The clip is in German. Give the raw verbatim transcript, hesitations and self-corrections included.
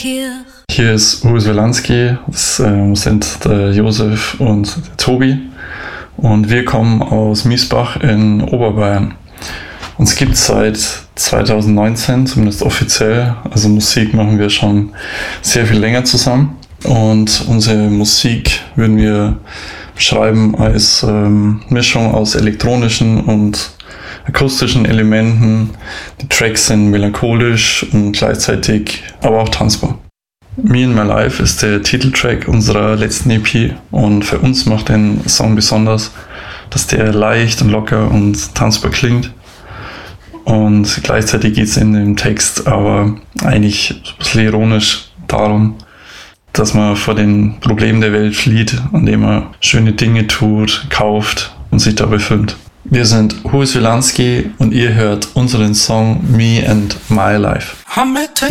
Hier ist Urs Wilanski, das äh, sind der Josef und der Tobi und wir kommen aus Miesbach in Oberbayern. Uns gibt es seit zwanzig neunzehn, zumindest offiziell, also Musik machen wir schon sehr viel länger zusammen und unsere Musik würden wir beschreiben als ähm, Mischung aus elektronischen und akustischen Elementen. Die Tracks sind melancholisch und gleichzeitig aber auch tanzbar. Me and My Life ist der Titeltrack unserer letzten E P und für uns macht den Song besonders, dass der leicht und locker und tanzbar klingt. Und gleichzeitig geht es in dem Text aber eigentlich ein bisschen ironisch darum, dass man vor den Problemen der Welt flieht, indem man schöne Dinge tut, kauft und sich dabei filmt. Wir sind Urs Wilanski und ihr hört unseren Song Me and My Life. I met